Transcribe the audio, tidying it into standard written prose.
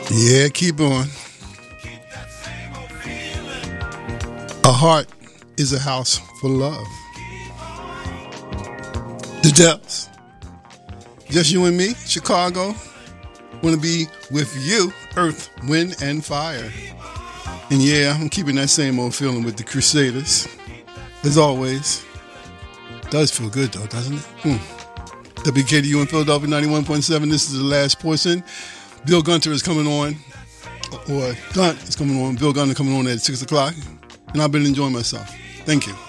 Yeah, keep on. A heart is a house for love. The Dells. Just you and me, Chicago. Want to be with you, Earth, Wind, and Fire. And yeah, I'm keeping that same old feeling with the Crusaders. As always. Does feel good though, doesn't it? WKDU in Philadelphia 91.7. This is the last portion. Bill Gunter is coming on. Or Gunt is coming on. Bill Gunter coming on at 6 o'clock. And I've been enjoying myself. Thank you.